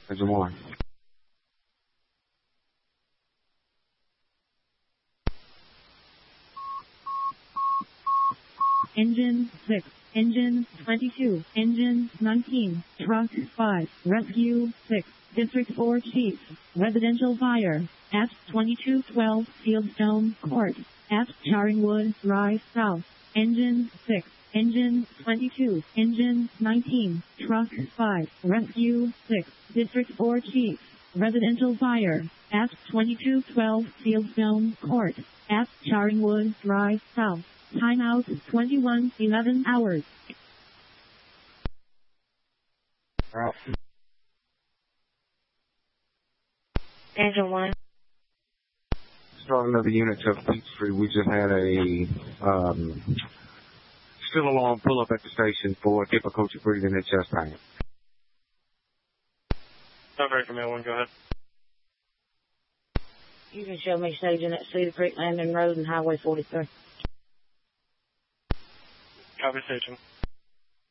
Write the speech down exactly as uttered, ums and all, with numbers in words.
Engine one. Engine six, Engine twenty-two, Engine nineteen, Truck five, Rescue six, District four Chief, Residential Fire, at twenty-two twelve Fieldstone Court, at Charingwood Drive South. Engine six, Engine twenty-two, Engine nineteen, Truck five, Rescue six, District four Chief, Residential Fire, at twenty-two twelve Fieldstone Court, at Charingwood Drive South. Timeout twenty-one eleven hours. Out. Engine one. Starting another unit to Peachtree. We just had a um, still alarm pull up at the station for difficulty breathing and chest pain. Not very familiar one, go ahead. You can show me staging at Cedar Creek Landing Road and Highway forty-three. Copy station.